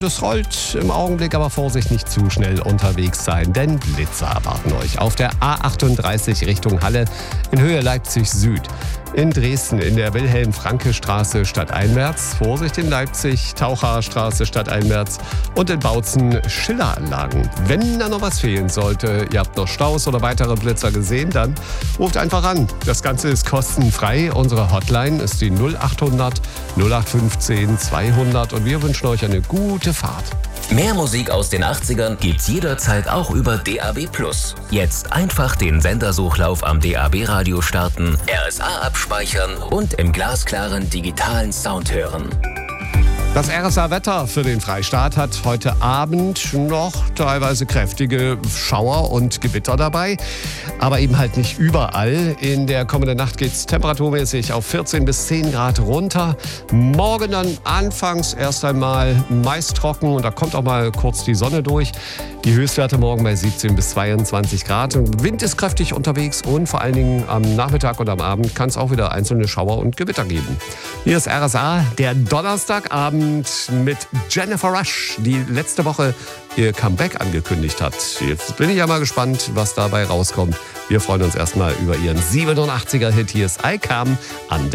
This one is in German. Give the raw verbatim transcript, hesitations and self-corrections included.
Das rollt im Augenblick, aber Vorsicht, nicht zu schnell unterwegs sein, denn Blitzer erwarten euch. Auf der A achtunddreißig Richtung Halle in Höhe Leipzig Süd. In Dresden in der Wilhelm-Franke-Straße stadteinwärts. Vorsicht in Leipzig, Taucherstraße stadteinwärts. Und in Bautzen Schilleranlagen. Wenn da noch was fehlen sollte, ihr habt noch Staus oder weitere Blitzer gesehen, dann ruft einfach an. Das Ganze ist kostenfrei. Unsere Hotline ist die null achthundert null acht fünfzehn zweihundert und wir wünschen euch eine gute Fahrt. Mehr Musik aus den achtzigern gibt's jederzeit auch über D A B plus. Jetzt einfach den Sendersuchlauf am D A B-Radio starten, R S A abspeichern und im glasklaren digitalen Sound hören. Das R S A-Wetter für den Freistaat hat heute Abend noch teilweise kräftige Schauer und Gewitter dabei, aber eben halt nicht überall. In der kommenden Nacht geht es temperaturmäßig auf vierzehn bis zehn Grad runter. Morgen dann anfangs erst einmal meist trocken und da kommt auch mal kurz die Sonne durch. Die Höchstwerte morgen bei siebzehn bis zweiundzwanzig Grad. Wind ist kräftig unterwegs und vor allen Dingen am Nachmittag und am Abend kann es auch wieder einzelne Schauer und Gewitter geben. Hier ist R S A, der Donnerstagabend mit Jennifer Rush, die letzte Woche ihr Comeback angekündigt hat. Jetzt bin ich ja mal gespannt, was dabei rauskommt. Wir freuen uns erstmal über ihren siebenundachtziger-Hit. Hier ist I Come Undone.